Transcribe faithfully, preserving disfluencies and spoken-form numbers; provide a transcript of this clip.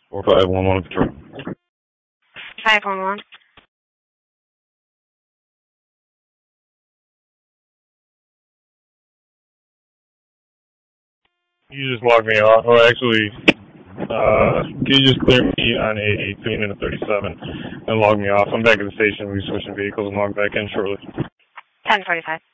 four five one one patrol. five one one. You just log me off. Oh, actually, uh, can you just clear me on a eighteen and a thirty-seven and log me off? I'm back at the station. We'll be switching vehicles and log back in shortly. ten forty-five.